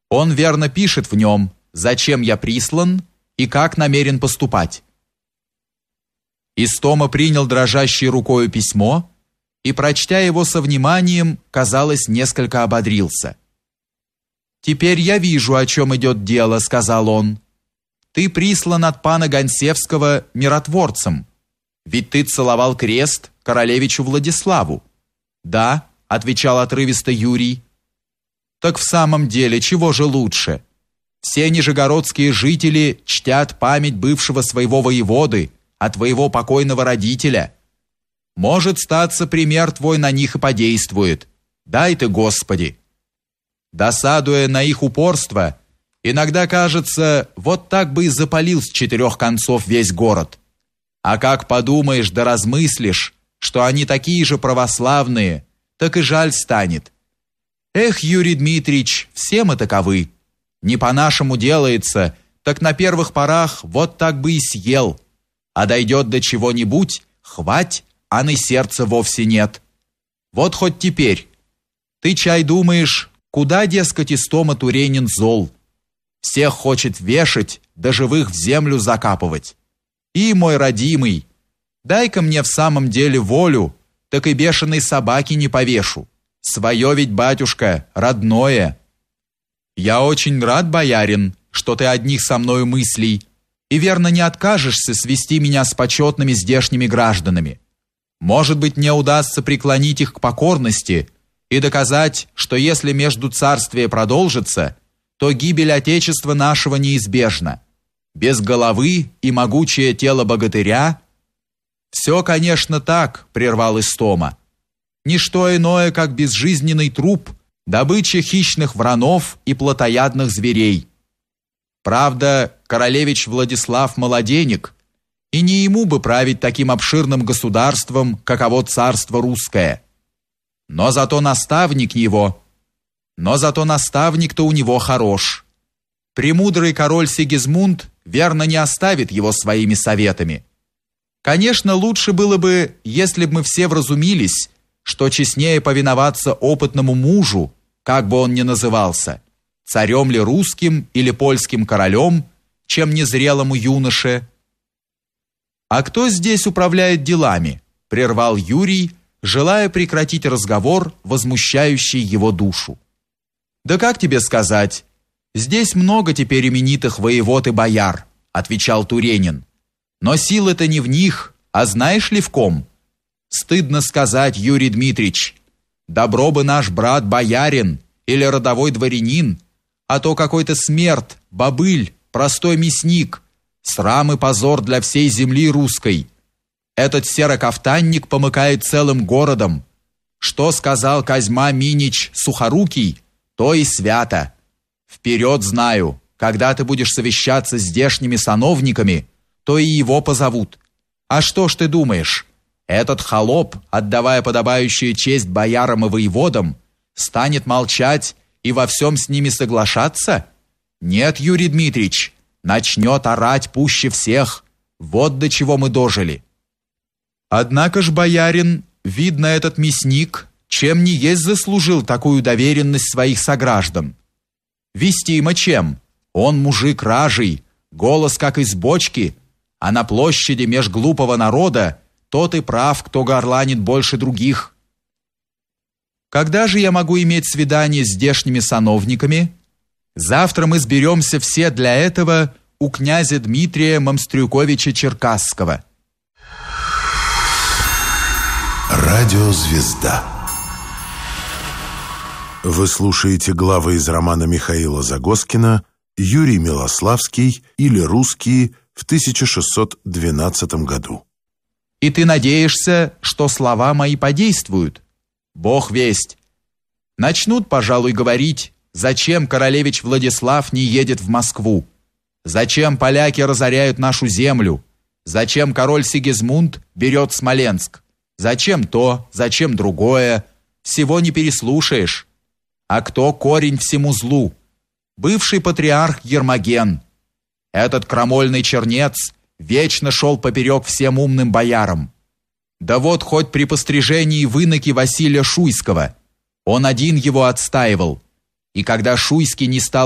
Он верно пишет в нем, зачем я прислан и как намерен поступать». Истома принял дрожащей рукою письмо и, прочтя его со вниманием, казалось, несколько ободрился. «Теперь я вижу, о чем идет дело», — сказал он. «Ты прислан от пана Гонсевского миротворцем, ведь ты целовал крест королевичу Владиславу». «Да», — отвечал отрывисто Юрий. «Так в самом деле, чего же лучше? Все нижегородские жители чтят память бывшего своего воеводы, а твоего покойного родителя. Может, статься, пример твой на них и подействует. Дай ты, Господи». Досадуя на их упорство, иногда кажется, вот так бы и запалил с 4 концов весь город. А как подумаешь да размыслишь, что они такие же православные, так и жаль станет. Эх, Юрий Дмитриевич, все мы таковы. Не по-нашему делается, так на первых порах вот так бы и съел. А дойдет до чего-нибудь, хвать, а на сердце вовсе нет. Вот хоть теперь. Ты, чай, думаешь, куда, дескать, Истома Туренин зол? Всех хочет вешать, да живых в землю закапывать. И, мой родимый, дай-ка мне в самом деле волю, так и бешеной собаки не повешу. Свое ведь, батюшка, родное. Я очень рад, боярин, что ты одних со мною мыслей, и верно не откажешься свести меня с почетными здешними гражданами. Может быть, мне удастся преклонить их к покорности и доказать, что если между царствие продолжится, то гибель Отечества нашего неизбежна. Без головы и могучее тело богатыря. «Все, конечно, так», — прервал Истома. «Ничто иное, как безжизненный труп, добыча хищных вранов и плотоядных зверей. Правда, королевич Владислав молоденек, и не ему бы править таким обширным государством, каково царство русское. Но зато наставник-то у него хорош. Премудрый король Сигизмунд верно не оставит его своими советами. Конечно, лучше было бы, если бы мы все вразумились, что честнее повиноваться опытному мужу, как бы он ни назывался, царем ли русским или польским королем, чем незрелому юноше». «А кто здесь управляет делами?» — прервал Юрий, желая прекратить разговор, возмущающий его душу. «Да как тебе сказать? Здесь много теперь именитых воевод и бояр», — отвечал Туренин. «Но сила-то не в них, а знаешь ли в ком? Стыдно сказать, Юрий Дмитриевич, добро бы наш брат боярин или родовой дворянин, а то какой-то смерд, бобыль, простой мясник, срам и позор для всей земли русской. Этот серокафтанник помыкает целым городом. Что сказал Козьма Минич Сухорукий, то и свято. Вперед знаю, когда ты будешь совещаться с здешними сановниками, то и его позовут. А что ж ты думаешь, этот холоп, отдавая подобающую честь боярам и воеводам, станет молчать и во всем с ними соглашаться? Нет, Юрий Дмитриевич, начнет орать пуще всех. Вот до чего мы дожили». «Однако ж, боярин, видно, этот мясник, чем не есть заслужил такую доверенность своих сограждан. Вестимо чем? Он мужик ражий, голос как из бочки, а на площади меж глупого народа тот и прав, кто горланит больше других». «Когда же я могу иметь свидание с здешними сановниками?» «Завтра мы сберемся все для этого у князя Дмитрия Мамстрюковича Черкасского». Радиозвезда. Вы слушаете главы из романа Михаила Загоскина «Юрий Милославский» или «Русские» в 1612 году. «И ты надеешься, что слова мои подействуют? Бог весть. Начнут, пожалуй, говорить, зачем королевич Владислав не едет в Москву, зачем поляки разоряют нашу землю, зачем король Сигизмунд берет Смоленск, зачем то, зачем другое, всего не переслушаешь. А кто корень всему злу? Бывший патриарх Ермоген. Этот крамольный чернец вечно шел поперек всем умным боярам. Да вот хоть при пострижении в иноки Василия Шуйского, он один его отстаивал, и когда Шуйский не стал